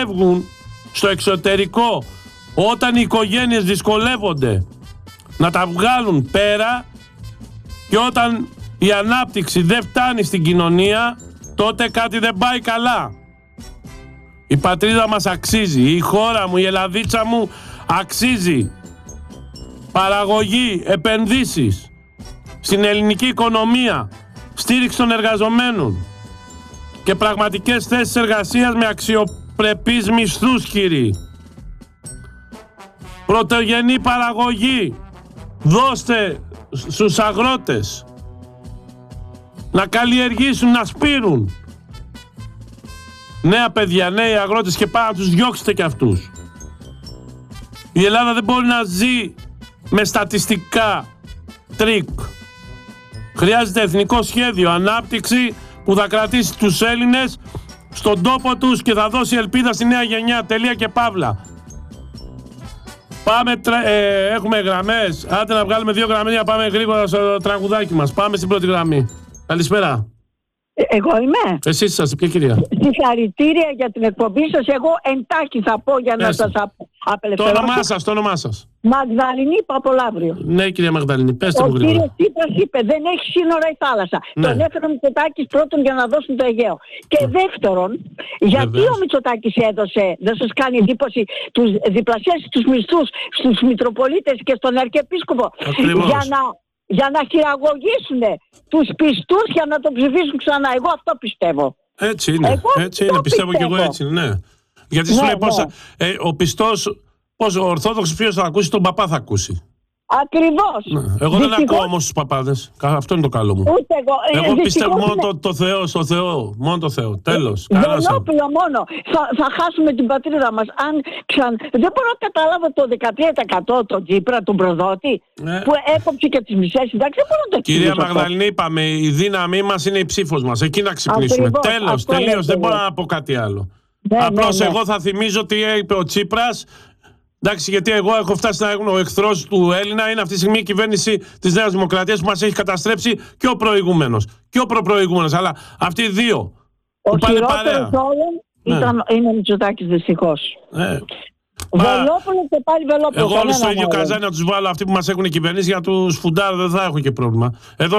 φεύγουν στο εξωτερικό όταν οι οικογένειες δυσκολεύονται να τα βγάλουν πέρα και όταν η ανάπτυξη δεν φτάνει στην κοινωνία, τότε κάτι δεν πάει καλά. Η πατρίδα μας αξίζει, η χώρα μου, η Ελλαδίτσα μου αξίζει παραγωγή, επενδύσεις στην ελληνική οικονομία, στήριξη των εργαζομένων και πραγματικές θέσεις εργασίας με αξιοπρεπείς μισθούς, κύριοι. Πρωτογενή παραγωγή δώστε στους αγρότες να καλλιεργήσουν, να σπείρουν νέα παιδιά, νέοι αγρότες και πάρα να τους διώξετε κι αυτούς. Η Ελλάδα δεν μπορεί να ζει με στατιστικά τρίκ. Χρειάζεται εθνικό σχέδιο, ανάπτυξη που θα κρατήσει τους Έλληνες στον τόπο τους και θα δώσει ελπίδα στη νέα γενιά. Τελεία και παύλα. Πάμε, έχουμε γραμμές. Άντε να βγάλουμε 2 γραμμές να πάμε γρήγορα στο τραγουδάκι μας. Πάμε στην πρώτη γραμμή. Καλησπέρα. Εγώ είμαι. Εσείς είσαστε, ποια κυρία? Συγχαρητήρια για την εκπομπή σας. Εγώ εντάχει θα πω για να σας απελευθερώσω. Το όνομά σας. Μαγδαληνή Παπολαύριο. Ναι, κυρία Μαγδαληνή, πέστε μου γρήγορα. Ο κύριος Τσίπρας είπε δεν έχει σύνορα η θάλασσα. Ναι. Τον έφερε ο Μητσοτάκης πρώτον για να δώσουν το Αιγαίο. Και δεύτερον, γιατί ο Μητσοτάκης έδωσε, δεν σας κάνει εντύπωση, τους διπλασιάσει τους μισθούς στους Μητροπολίτες και στον Αρχιεπίσκοπο για να χειραγωγήσουν τους πιστούς για να τον ψηφίσουν ξανά. Εγώ αυτό πιστεύω. Έτσι είναι. Έτσι είναι. Πιστεύω και εγώ έτσι. Ναι. Γιατί σου λέει ο πιστός, ο Ορθόδοξος ποιος θα ακούσει, τον παπά θα ακούσει. Ακριβώς. Ναι. Εγώ δεν ακούω όμως τους παπάδες. Αυτό είναι το καλό μου. Ούτε εγώ. Εγώ πιστεύω μόνο το Θεό, στο Θεό. Μόνο το Θεό. Τέλος. Βελόπουλο μόνο. Θα χάσουμε την πατρίδα μας. Δεν μπορώ να καταλάβω το 13% τον Τσίπρα, τον προδότη, που έκοψε και τις μισές συντάξεις. Δεν μπορώ να το εξηγήσω. Κυρία Μαγδαληνή, είπαμε, η δύναμή μας είναι η ψήφος μας. Εκεί να ξυπνήσουμε. Τέλος. Τελείως. Δεν μπορώ να πω κάτι άλλο. Απλώς εγώ θα θυμίζω τι είπε ο Τσίπρας. Εντάξει, γιατί εγώ έχω φτάσει να ήμουν ο εχθρός του Έλληνα. Είναι αυτή τη στιγμή η κυβέρνηση της Νέας Δημοκρατίας που μας έχει καταστρέψει και ο προηγούμενος και ο προπροηγούμενος. Αλλά αυτοί οι δύο που πάνε παρέα. Είναι ο Μητσοτάκης, δυστυχώς. Βελόπουλο και πάλι Βελόπουλο. Εγώ όλους στο ίδιο καζάνι να τους βάλω αυτοί που μας έχουν κυβερνήσει για να τους φουντάρω, δεν θα έχω και πρόβλημα. Εδώ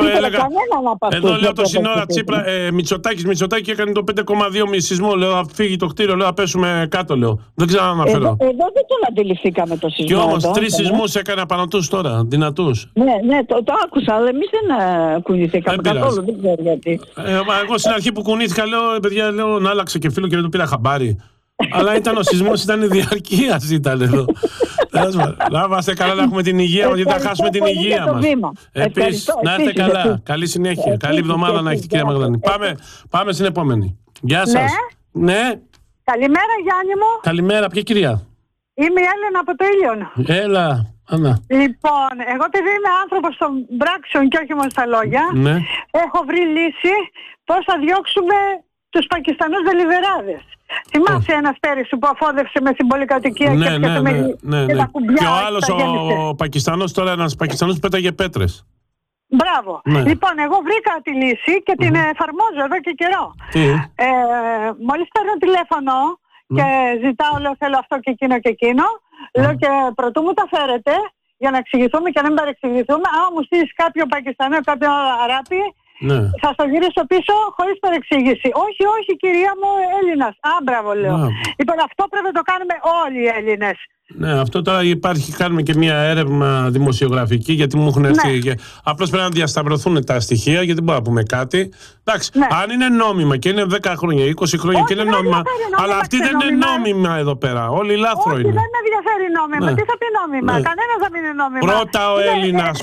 λέω το σύνορα Τσίπρα, Μητσοτάκη και έκανε το 5,2 σεισμό. Λέω θα φύγει το κτίριο, λέω θα πέσουμε κάτω, λέω. Δεν ξέρω να αναφέρω. Εδώ δεν τον αντιληφθήκαμε το σεισμό. Και όμως 3 σεισμούς έκανε απανωτούς τώρα, δυνατούς. Ναι, το άκουσα, αλλά εμείς δεν κουνηθήκαμε καθόλου, δεν ξέρω γιατί. Εγώ στην αρχή που κουνήθηκα, λέω, παιδιά, να άλλαξε και φίλο και δεν το πήρα χαμπάρι. Αλλά ήταν ο σεισμός, ήταν διαρκείας ήταν εδώ. Να είμαστε καλά, να έχουμε την υγεία μας, γιατί θα χάσουμε την υγεία μας. Επίσης, να είστε καλά. Καλή συνέχεια. Καλή εβδομάδα να έχετε, κυρία Μαγδαληνή. Πάμε στην επόμενη. Γεια σας. Ναι. Καλημέρα, Γιάννη μου. Καλημέρα, ποια κυρία? Είμαι η Έλενα από το Ήλιον. Έλα, Άννα. Λοιπόν, εγώ επειδή είμαι άνθρωπος των πράξεων και όχι μόνο στα λόγια, έχω βρει λύση πώς θα διώξουμε τους Πακιστανούς δελιβεράδες. Θυμάσαι ένας πέρυσι που αφόδευσε με την πολυκατοικία και τα κουμπιά. Και ο άλλος ο Πακιστανός, τώρα ένας Πακιστανός που πέταγε πέτρες. Μπράβο. Λοιπόν, εγώ βρήκα τη λύση και την εφαρμόζω εδώ και καιρό. Μόλις παίρνω τηλέφωνο και ζητάω, λέω θέλω αυτό και εκείνο και εκείνο, λέω και πρωτού μου τα φέρετε για να εξηγηθούμε και να μην παρεξηγηθούμε. Αν μου στείλεις κάποιο Πακιστανό, κάποιο Αράπη, θα στο γυρίσω πίσω χωρίς παρεξήγηση. Όχι κυρία μου, Έλληνας. Μπράβο λέω. Λοιπόν, αυτό πρέπει να το κάνουμε όλοι οι Έλληνες. Ναι, αυτό τώρα υπάρχει, κάνουμε και μια έρευνα δημοσιογραφική, γιατί μου έχουν έρθει. Απλώς πρέπει να διασταυρωθούν τα στοιχεία, γιατί δεν μπορούμε να πούμε κάτι. Εντάξει, αν είναι νόμιμα και είναι 10 χρόνια, 20 χρόνια και είναι νόμιμα. Αλλά αυτή δεν είναι νόμιμα εδώ πέρα. Όλοι λάθρο είναι. Δεν με ενδιαφέρει νόμιμα. Τι θα πει νόμιμα? Κανένα δεν είναι νόμιμα. Πρώτα ο Έλληνας.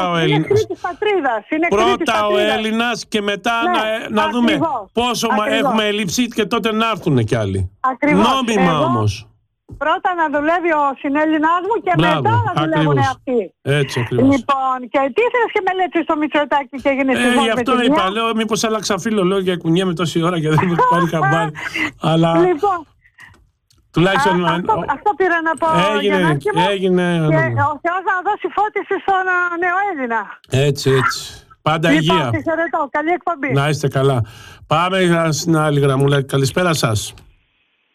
Πρώτα ο Έλληνας και μετά να δούμε πόσο έχουμε έλλειψη και τότε να έρθουν κι άλλοι. Νόμιμα όμως. Πρώτα να δουλεύει ο συνέλληνάς μου και μετά να δουλεύουν αυτοί. Έτσι ακριβώς. Λοιπόν, και τι ήθελες και μελέτησες στο Μητσοτάκη και έγινε στη Βόλη? Γι' αυτό είπα, λέω μήπως άλλαξα φίλο, λέω για κουνιέμαι τόση ώρα και δεν μου πάρει χαμπάρι. Αλλά τουλάχιστον αυτό πήρα να πω. Έγινε. Και ο Θεός να δώσει φώτιση στον νεοέλληνα. Έτσι. Πάντα υγεία. Καλή εκπομπή. Να είστε καλά. Πάμε στην άλλη γραμμούλα. Καλησπέρα σας.